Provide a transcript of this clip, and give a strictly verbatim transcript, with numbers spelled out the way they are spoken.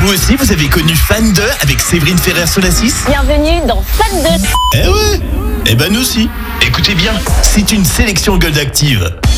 Vous aussi, vous avez connu Fan deux avec Séverine Ferrer-Solassis? Bienvenue dans Fan deux. Eh ouais. Eh ben nous aussi. Écoutez bien, c'est une sélection Gold Active.